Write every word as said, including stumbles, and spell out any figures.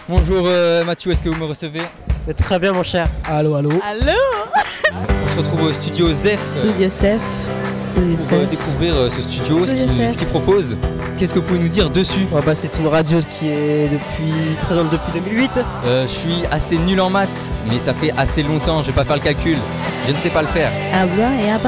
Bonjour euh, Mathieu, est-ce que vous me recevez? Très bien mon cher. Allô, allô. Allô. On se retrouve au studio Zef euh, Studio Zef. Studio pour euh, Zef. découvrir euh, ce studio, ce Studio qu'il Zef. ce qu'il propose. Qu'est-ce que vous pouvez nous dire dessus? Oh, bah, c'est une radio qui est depuis présente depuis deux mille huit. euh, Je suis assez nul en maths, mais ça fait assez longtemps, je vais pas faire le calcul. Je ne sais pas le faire. Habla et habla.